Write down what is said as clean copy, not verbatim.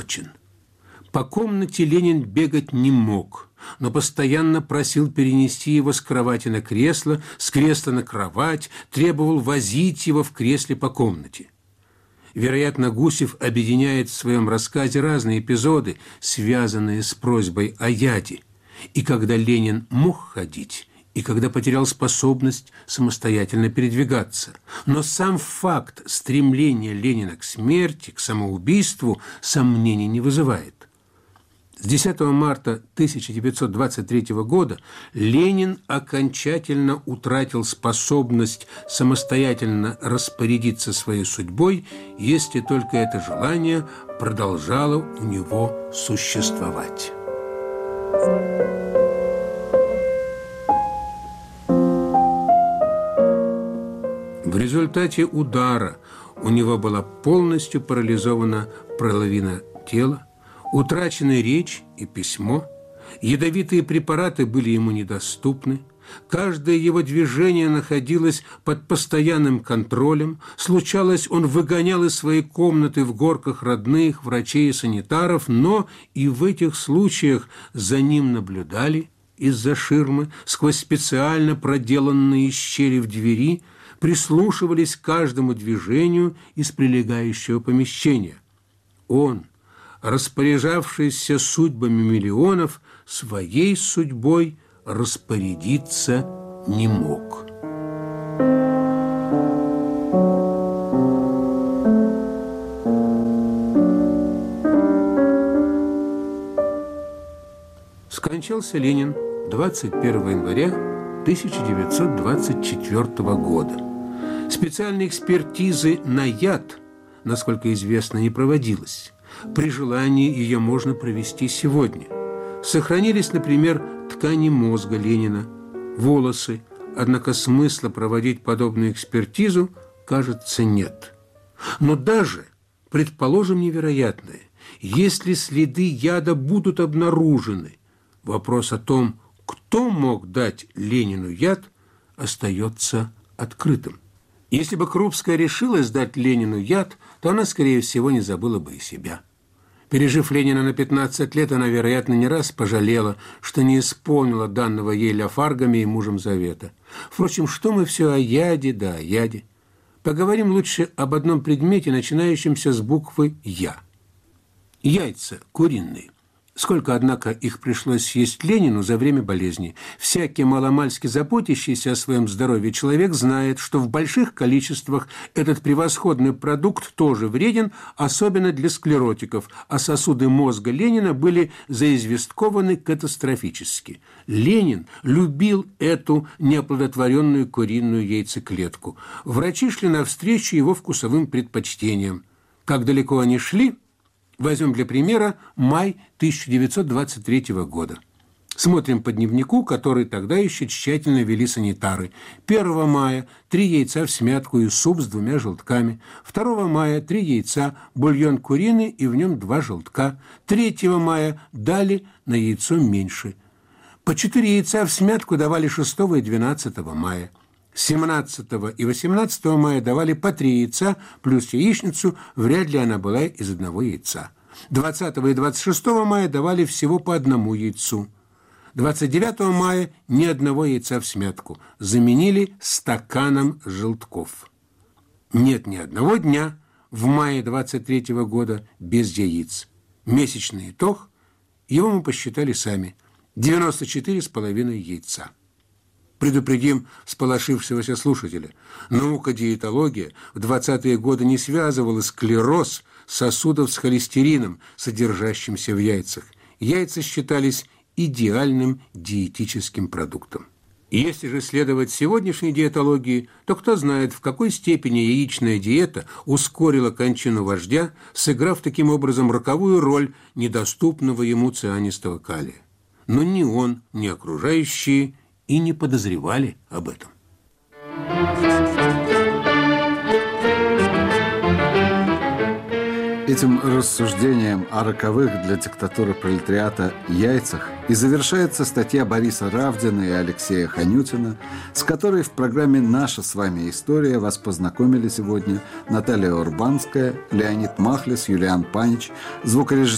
испорчен. По комнате Ленин бегать не мог, но постоянно просил перенести его с кровати на кресло, с кресла на кровать, требовал возить его в кресле по комнате. Вероятно, Гусев объединяет в своем рассказе разные эпизоды, связанные с просьбой о яде. И когда Ленин мог ходить, и когда потерял способность самостоятельно передвигаться. Но сам факт стремления Ленина к смерти, к самоубийству, сомнений не вызывает. С 10 марта 1923 года Ленин окончательно утратил способность самостоятельно распорядиться своей судьбой, если только это желание продолжало у него существовать. В результате удара у него была полностью парализована половина тела, утрачены речь и письмо, ядовитые препараты были ему недоступны, каждое его движение находилось под постоянным контролем, случалось, он выгонял из своей комнаты в горках родных, врачей и санитаров, но и в этих случаях за ним наблюдали из-за ширмы, сквозь специально проделанные щели в двери, прислушивались к каждому движению из прилегающего помещения. Он, распоряжавшийся судьбами миллионов, своей судьбой распорядиться не мог. Скончался Ленин 21 января 1924 года. Специальной экспертизы на яд, насколько известно, не проводилась. При желании ее можно провести сегодня. Сохранились, например, ткани мозга Ленина, волосы, однако смысла проводить подобную экспертизу, кажется, нет. Но даже, предположим невероятное, если следы яда будут обнаружены, вопрос о том, кто мог дать Ленину яд, остается открытым. Если бы Крупская решилась дать Ленину яд, то она, скорее всего, не забыла бы и себя. Пережив Ленина на 15 лет, она, вероятно, не раз пожалела, что не исполнила данного ей Ляфаргами и мужем завета. Впрочем, что мы все о яде да о яде? Поговорим лучше об одном предмете, начинающемся с буквы «Я». Яйца куриные. Сколько, однако, их пришлось съесть Ленину за время болезни. Всякий маломальски заботящийся о своем здоровье человек знает, что в больших количествах этот превосходный продукт тоже вреден, особенно для склеротиков, а сосуды мозга Ленина были заизвесткованы катастрофически. Ленин любил эту неоплодотворенную куриную яйцеклетку. Врачи шли навстречу его вкусовым предпочтениям. Как далеко они шли? Возьмем для примера май 1923 года. Смотрим по дневнику, который тогда еще тщательно вели санитары. 1 мая 3 яйца в смятку и суп с 2 желтками. 2 мая 3 яйца, бульон куриный и в нем 2 желтка. 3 мая дали на яйцо меньше. По 4 яйца в смятку давали 6 и 12 мая. 17 и 18 мая давали по 3 яйца плюс яичницу, вряд ли она была из одного яйца. 20 и 26 мая давали всего по 1 яйцу. 29 мая ни одного яйца в смятку. Заменили стаканом желтков. Нет ни одного дня в мае 23 года без яиц. Месячный итог, его мы посчитали сами. 94,5 яйца. Предупредим всполошившегося слушателя. Наука диетология в 20-е годы не связывала склероз сосудов с холестерином, содержащимся в яйцах. Яйца считались идеальным диетическим продуктом. Если же следовать сегодняшней диетологии, то кто знает, в какой степени яичная диета ускорила кончину вождя, сыграв таким образом роковую роль недоступного ему цианистого калия. Но ни он, ни окружающие и не подозревали об этом. Этим рассуждением о роковых для диктатуры пролетариата яйцах и завершается статья Бориса Равдина и Алексея Ханютина, с которой в программе «Наша с вами история» вас познакомили сегодня Наталья Урбанская, Леонид Махлис, Юлиан Панич, звукорежиссер